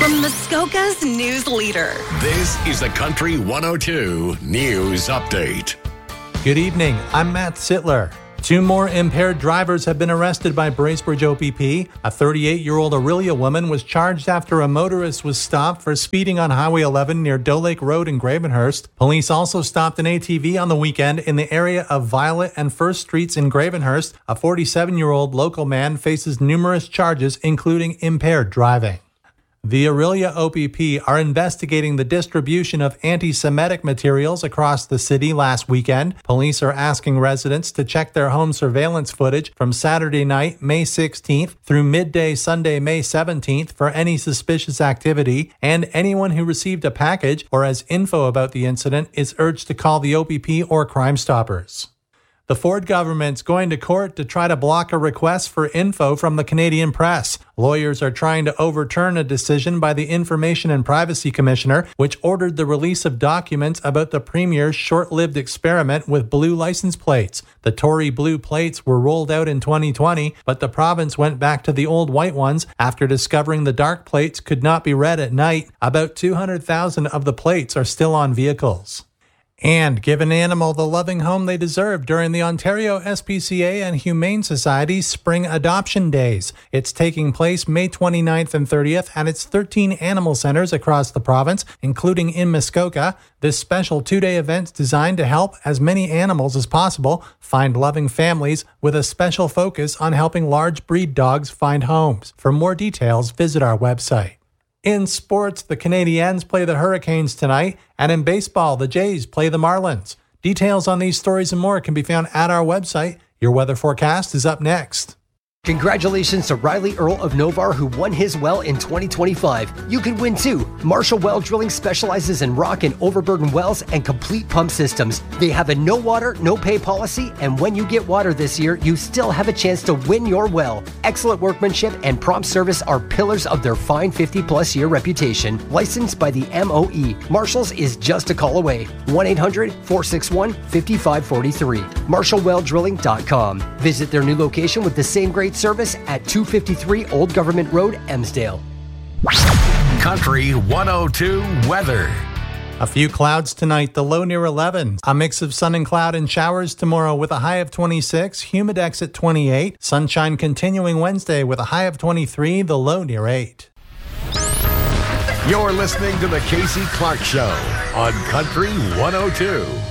from Muskoka's news leader. This is the Country 102 News Update. Good evening. I'm Matt Sittler. 2 more impaired drivers have been arrested by Bracebridge OPP. A 38-year-old Orillia woman was charged after a motorist was stopped for speeding on Highway 11 near Doe Lake Road in Gravenhurst. Police also stopped an ATV on the weekend in the area of Violet and First Streets in Gravenhurst. A 47-year-old local man faces numerous charges, including impaired driving. The Orillia OPP are investigating the distribution of anti-Semitic materials across the city last weekend. Police are asking residents to check their home surveillance footage from Saturday night, May 16th through midday Sunday, May 17th for any suspicious activity, and anyone who received a package or has info about the incident is urged to call the OPP or Crime Stoppers. The Ford government's going to court to try to block a request for info from the Canadian press. Lawyers are trying to overturn a decision by the Information and Privacy Commissioner, which ordered the release of documents about the Premier's short-lived experiment with blue license plates. The Tory blue plates were rolled out in 2020, but the province went back to the old white ones after discovering the dark plates could not be read at night. About 200,000 of the plates are still on vehicles. And give an animal the loving home they deserve during the Ontario SPCA and Humane Society's Spring Adoption Days. It's taking place May 29th and 30th at its 13 animal centers across the province, including in Muskoka. This special 2-day event's designed to help as many animals as possible find loving families, with a special focus on helping large breed dogs find homes. For more details, visit our website. In sports, the Canadiens play the Hurricanes tonight, and in baseball, the Jays play the Marlins. Details on these stories and more can be found at our website. Your weather forecast is up next. Congratulations to Riley Earl of Novar, who won his well in 2025. You can win too. Marshall Well Drilling specializes in rock and overburden wells and complete pump systems. They have a no water, no pay policy, and when you get water this year, you still have a chance to win your well. Excellent workmanship and prompt service are pillars of their fine 50-plus year reputation. Licensed by the MOE, Marshall's is just a call away. 1-800-461-5543. MarshallWellDrilling.com. Visit their new location with the same great service at 253 Old Government Road, Emsdale. Country 102 weather. A few clouds tonight, the low near 11. A mix of sun and cloud and showers tomorrow with a high of 26. Humidex at 28. Sunshine continuing Wednesday with a high of 23. The low near 8. You're listening to the Casey Clark Show on Country 102.